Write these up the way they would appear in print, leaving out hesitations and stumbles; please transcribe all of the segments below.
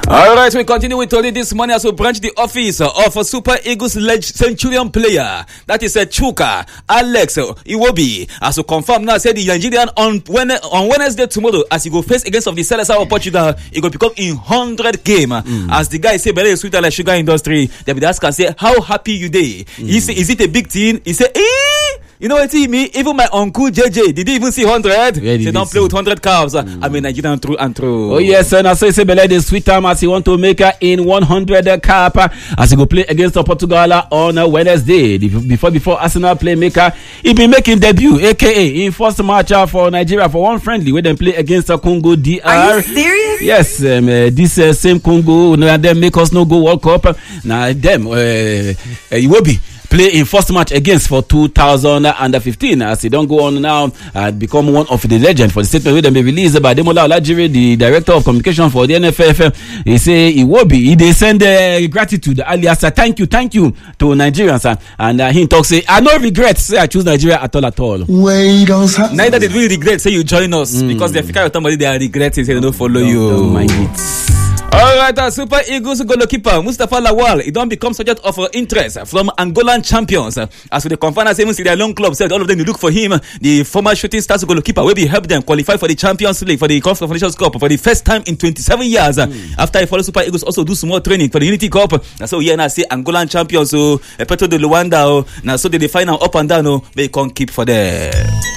All right, we continue with Tony this morning as we branch the office of a Super Eagles Centurion player. That is Chuka Alex Iwobi. As we confirm now, say the Nigerian on Wednesday tomorrow, as he go face against of the Celestial of Portugal, he go become in 100 game. As the guy say, "Bele is sweeter like sugar industry." They be ask and say, "How happy you day?" He say, "Is it a big thing?" He say, You know what he mean? Even my uncle JJ, did he even see 100? They don't play with 100 calves. I mean, Nigerian through and through. Oh yes, and I say Bele the sweet time as he want to make in 100 cap as he go play against Portugal on Wednesday. Before Arsenal playmaker, he be making debut, aka in first match for Nigeria for one friendly where they play against Congo DR. Are you serious? Yes, this same Congo, them make us no go World Cup. Now them, it will be. Play in first match against for 2015 as he don't go on now and become one of the legends for the statement where they be released by Demola Olajire, the director of communication for the NFF. He say he will be. They send gratitude alias thank you to Nigerians and he talks say I no regret say I choose Nigeria at all. Neither did we regret say you join us because they figure out somebody they are regretting say they don't follow you. Don't mind it. Alright, Super Eagles goalkeeper Mustafa Lawal, he don't become subject of interest from Angolan champions. As with the confiners, even see their long club said all of them look for him. The former Shooting Stars goalkeeper will be help them qualify for the Champions League, for the Confederations Cup for the first time in 27 years. After he follow Super Eagles also do some more training for the Unity Cup. And so now say Angolan champions, so Petro de Luanda, now so they find out up and down, they can't keep for them.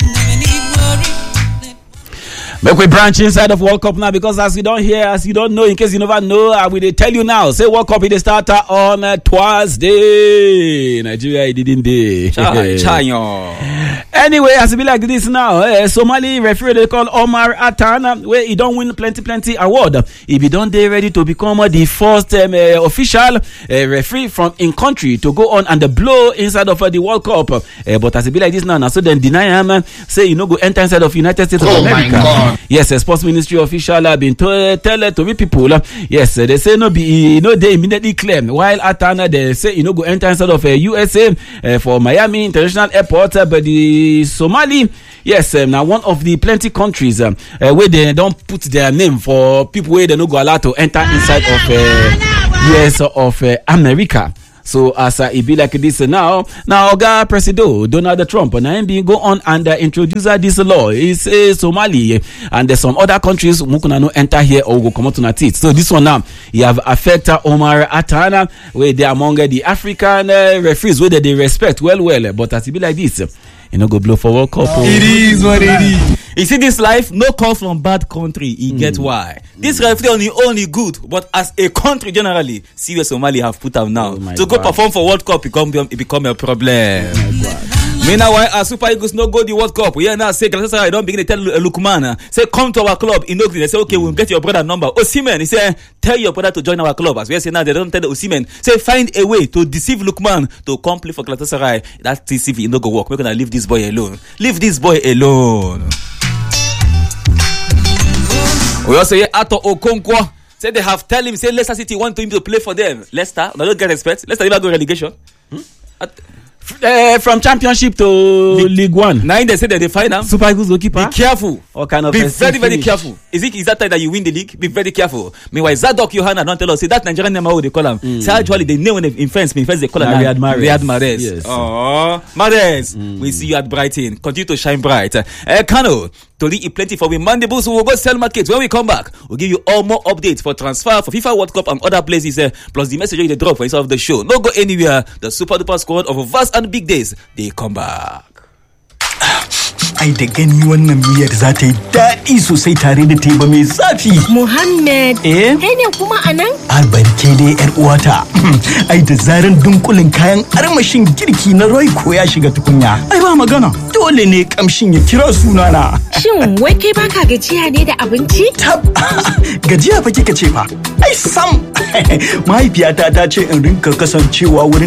Make we branch inside of World Cup now because as you don't hear, as you don't know, in case you never know, I will tell you now. Say World Cup is starter on Thursday. Nigeria it didn't day. Anyway, as it be like this now, Somali referee they call Omar Atan, where he don't win plenty award. He be done day ready to become the first official referee from in country to go on and blow inside of the World Cup. But as it be like this now, so then deny him, say you know go enter inside of United States of America. My God. Yes, a sports ministry official have been tell to people. Yes, they say no be they immediately claim while Atana they say go enter inside of USA for Miami International Airport, but the Somali, yes, now one of the plenty countries where they don't put their name for people where they no go allowed to enter inside of US of America. So as it be like this now Oga President Donald Trump now him being go on and introduce this law. He say Somali and there's some other countries who can no enter here or go come out on it. So this one now he have affected Omar Atana where they among the African referees where they respect well. But as it be like this, go blow for World Cup. It is what it is. You see, this life no come from bad country. You get why. This referee only good, but as a country generally, see where Somalia have put up now to go perform for World Cup, it become a problem. Meanwhile, as Super Eagles no go the World Cup, we now say Galatasaray don't begin to tell Lukman, say come to our club. They say okay, we'll get your brother number. Osimhen, he say tell your brother to join our club. As we say now, they don't tell Osimhen. Say find a way to deceive Lukman to come play for Galatasaray. That TCV no go work. We're gonna leave this boy alone. Leave this boy alone. We also hear Ato Okonkwo say they have tell him say Leicester City want him to play for them. Leicester, no, don't get respect. Leicester never go relegation. From Championship to League One. Now they say that they find them. Super Eagles goalkeeper. Be careful. Be very careful. Is that time that you win the league? Be very careful. Meanwhile, Zadok Yohana don't tell us say that Nigerian name how they call him. So actually they name in France they call him Riyad Mahrez. Yes. Oh, Mahrez. We see you at Brighton. Continue to shine bright. Kano. To read plenty for we Mandibles who will go sell markets. When we come back, we'll give you all more updates for transfer for FIFA World Cup and other places. Plus the message they drop for inside of the show. No go anywhere. The super duper squad of vast and big days. They come back. Ai da gani wannan miyar za ta yi daɗi sosai tare da teba mai zafi. Muhammad, kai ne kuma anan? Albarke dai yar uwata. Ai da zaran dunkulin kayan armashin girki na Royco ya shiga tukunya. Ai ba magana. Dole ne kamshin ya kira sunana. Shin wai kai baka gajiya ne da abinci? Tab. Gajiya fa kika ce fa. Ai sam. Mahaifiyata ta ce in rinka kasancewa wurin